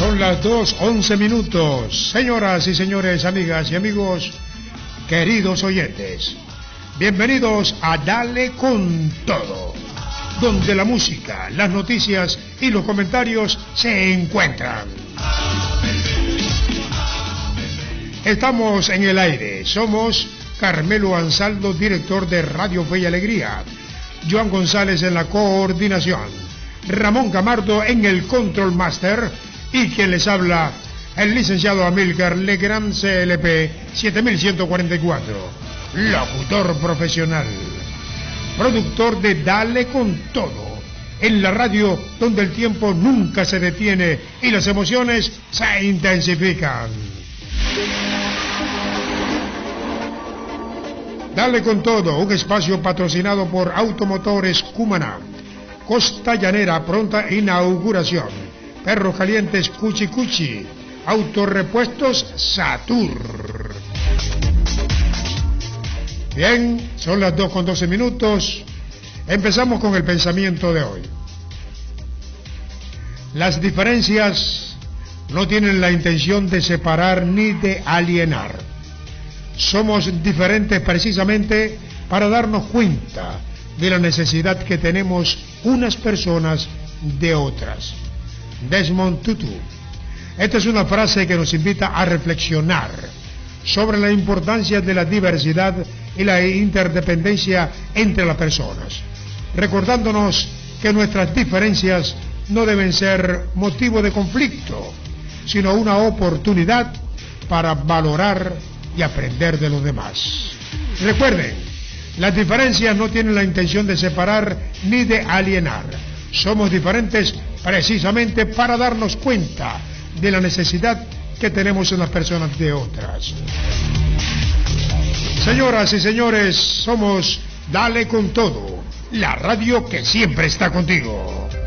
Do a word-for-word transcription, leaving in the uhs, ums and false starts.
Son las dos once minutos. Señoras y señores, amigas y amigos, queridos oyentes, bienvenidos a Dale con Todo, donde la música, las noticias y los comentarios se encuentran. Estamos en el aire. Somos Carmelo Ansaldo, director de Radio Fe y Alegría, Joan González en la coordinación, Ramón Camardo en el Control Master, y quien les habla, el licenciado Amílcar Legrand, C L P siete mil ciento cuarenta y cuatro, locutor profesional, productor de Dale con Todo, en la radio donde el tiempo nunca se detiene y las emociones se intensifican. Dale con Todo, un espacio patrocinado por Automotores Cumaná, Costa Llanera, pronta inauguración, Perros Calientes Cuchi Cuchi, Autorepuestos Satur. Bien, son las dos con doce minutos. Empezamos con el pensamiento de hoy. Las diferencias no tienen la intención de separar ni de alienar. Somos diferentes precisamente para darnos cuenta de la necesidad que tenemos unas personas de otras. Desmond Tutu. Esta es una frase que nos invita a reflexionar sobre la importancia de la diversidad y la interdependencia entre las personas, recordándonos que nuestras diferencias no deben ser motivo de conflicto, sino una oportunidad para valorar y aprender de los demás. Recuerden, las diferencias no tienen la intención de separar ni de alienar. Somos diferentes precisamente para darnos cuenta de la necesidad que tenemos en las personas de otras. Señoras y señores, somos Dale con Todo, la radio que siempre está contigo.